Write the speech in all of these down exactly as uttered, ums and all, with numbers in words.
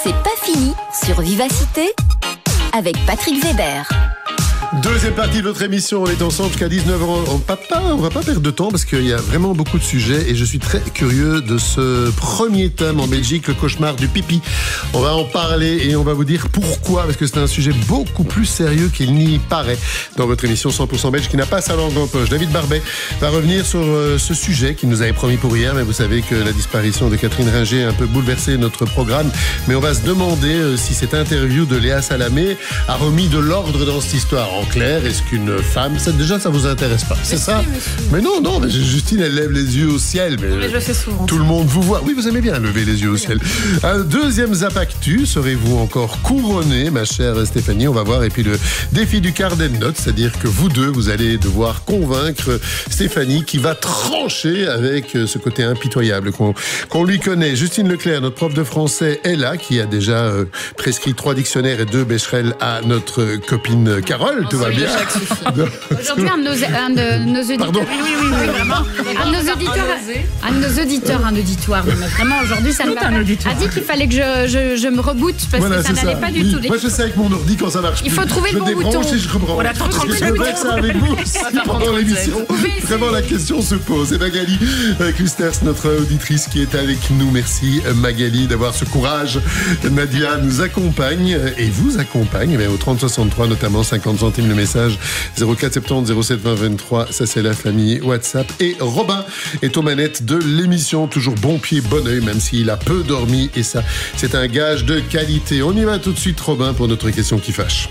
C'est pas fini sur Vivacité avec Patrick Weber. Deuxième partie de notre émission, on est ensemble jusqu'à dix-neuf heures. On papa, on va pas perdre de temps parce qu'il y a vraiment beaucoup de sujets et je suis très curieux de ce premier thème en Belgique, le cauchemar du pipi. On va en parler et on va vous dire pourquoi, parce que c'est un sujet beaucoup plus sérieux qu'il n'y paraît dans votre émission cent pour cent belge qui n'a pas sa langue en poche. David Barbet va revenir sur ce sujet qu'il nous avait promis pour hier, mais vous savez que la disparition de Catherine Ringer a un peu bouleversé notre programme, mais on va se demander si cette interview de Léa Salamé a remis de l'ordre dans cette histoire. En clair, est-ce qu'une femme, ça, déjà ça vous intéresse pas, c'est ça? Mais non, non, mais Justine elle lève les yeux au ciel, mais, mais je le fais souvent. Tout le monde vous voit. Oui, vous aimez bien lever les yeux au ciel. Un deuxième Zapactu, serez-vous encore couronnée, ma chère Stéphanie? On va voir. Et puis le défi du Carden Note, c'est-à-dire que vous deux, vous allez devoir convaincre Stéphanie qui va trancher avec ce côté impitoyable qu'on, qu'on lui connaît. Justine Leclerc, notre prof de français, est là, qui a déjà euh, prescrit trois dictionnaires et deux Becherel à notre copine Carole. Tout va bien. Aujourd'hui, un de nos, un de nos auditeurs. Pardon. Oui, oui, oui, oui, vraiment. Un de nos auditeurs, un de nos auditeurs, un auditoire. Mais vraiment, aujourd'hui, ça ne va pas. A dit qu'il fallait que je, je, je me reboote parce voilà, que ça n'allait ça. pas du oui. tout. Moi, je sais avec mon ordi quand ça marche. Il faut plus. trouver je le bon bouton. Et je rebranche. On attend trente minutes. Je vais ça avec vous pendant l'émission. Vraiment, la question se pose. Et Magali Clusters, notre auditrice qui est avec nous. Merci Magali d'avoir ce courage. Nadia nous accompagne et vous accompagne mais au trente soixante-trois, notamment cinquante centimes le message. zéro quatre soixante-dix zéro sept vingt vingt-trois, ça c'est la famille WhatsApp. Et Robin est aux manettes de l'émission, toujours bon pied, bon oeil, même s'il a peu dormi. Et ça, c'est un gage de qualité. On y va tout de suite, Robin, pour notre question qui fâche.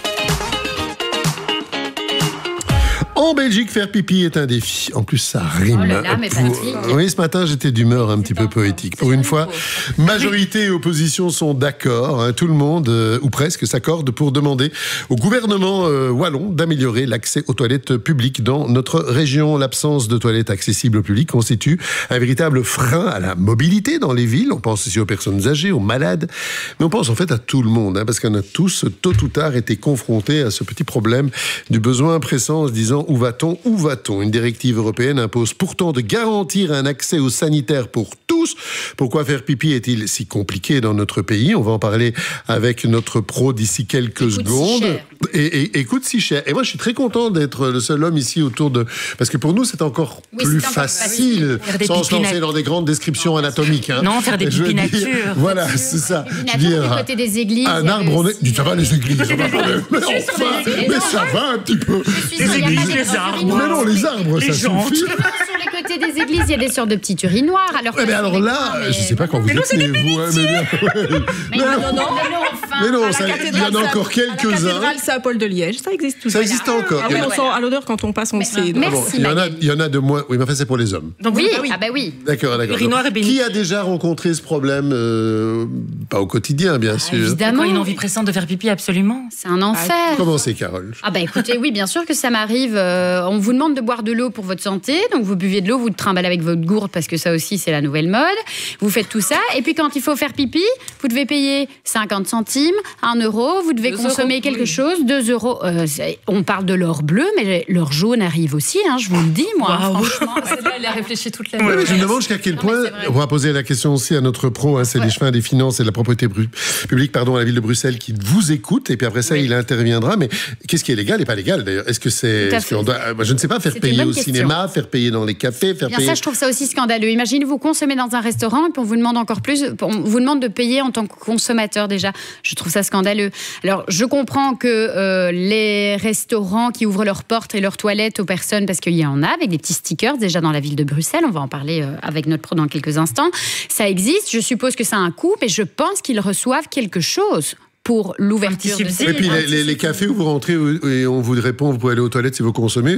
En Belgique, faire pipi est un défi. En plus, ça rime. Oh là là, mais Patrick. Oui, ce matin, j'étais d'humeur un petit peu poétique. Pour une fois, majorité et opposition sont d'accord. Hein, tout le monde, euh, ou presque, s'accorde pour demander au gouvernement euh, wallon d'améliorer l'accès aux toilettes publiques dans notre région. L'absence de toilettes accessibles au public constitue un véritable frein à la mobilité dans les villes. On pense ici aux personnes âgées, aux malades, mais on pense en fait à tout le monde, hein, parce qu'on a tous, tôt ou tard, été confrontés à ce petit problème du besoin pressant en se disant où va-t-on, où va-t-on? Une directive européenne impose pourtant de garantir un accès aux sanitaires pour tous. Pourquoi faire pipi est-il si compliqué dans notre pays? On va en parler avec notre pro d'ici quelques écoute secondes. Si et, et, et coûte si cher. Et moi, je suis très content d'être le seul homme ici autour de... Parce que pour nous, c'est encore oui, plus c'est encore facile, facile. sans se lancer dans des grandes descriptions anatomiques. Hein. Non, faire des Je pipis veux dire, nature. Voilà, c'est ça. Du côté des églises. Un arbre, on est... Ça va, les églises. Ça va pas, mais enfin, mais ça va un petit peu. Les églises, les arbres. Mais non, les arbres, les ça jantes. suffit. Sur les côtés des églises, il y a des sortes de petits urinoirs. Alors, Eh ben alors là, mais... je sais pas quand vous non, c'est étiez, vous. Hein, mais bien, ouais. Mais non, non, non, mais non, enfin. Mais non, à la ça- cathédrale, il y en a ça- encore La quelques-uns. cathédrale Saint-Paul de Liège, ça existe toujours. Ça existe encore. Ah Il oui, y en a- on sent à l'odeur quand on passe, on sait. Merci. Ah bon, il y en a, Magali. il y en a de moins. Oui, mais enfin, c'est pour les hommes. Donc, Oui, oui. ah ben oui. D'accord, d'accord. Urinoir et béni. Qui a déjà rencontré ce problème euh, pas au quotidien, bien sûr. Évidemment. Quand une envie pressante de faire pipi, absolument. C'est un enfer. Comment c'est, Carole? Ah bah écoutez, oui, bien sûr que ça m'arrive. Euh, on vous demande de boire de l'eau pour votre santé, donc vous buvez de l'eau, vous le trimballez avec votre gourde parce que ça aussi c'est la nouvelle mode. Vous faites tout ça, et puis quand il faut faire pipi, vous devez payer cinquante centimes, un euro, vous devez Deux consommer euros, quelque oui. chose, deux euros. Euh, c'est- on parle de l'or bleu, mais l'or jaune arrive aussi, hein, je vous le dis, moi, hein, Waouh. franchement. Celle-là, elle a réfléchi toute la Oui, nuit. mais je me demande jusqu'à quel Non, mais point, c'est vrai. on va poser la question aussi à notre pro, hein, c'est Ouais. l'échevin des finances et de la propriété bru- publique pardon, à la ville de Bruxelles qui vous écoute, et puis après ça, Oui. il interviendra. Mais qu'est-ce qui est légal et pas légal, d'ailleurs? Est-ce que c'est... Tout à est-ce fait. qu'on doit- euh, moi, je ne sais pas, faire C'est une payer bonne au question. cinéma, faire payer dans les cafés, faire Bien payer... ça, je trouve ça aussi scandaleux. Imaginez, vous consommez dans un restaurant et puis on vous demande encore plus, on vous demande de payer en tant que consommateur déjà. Je trouve ça scandaleux. Alors, je comprends que euh, les restaurants qui ouvrent leurs portes et leurs toilettes aux personnes, parce qu'il y en a, avec des petits stickers déjà dans la ville de Bruxelles, on va en parler euh, avec notre pro dans quelques instants, ça existe. Je suppose que ça a un coût, mais je pense qu'ils reçoivent quelque chose pour l'ouverture Un petit de subside. Et puis Un les, petit les- les subside. cafés où vous rentrez et on vous répond, vous pouvez aller aux toilettes si vous consommez.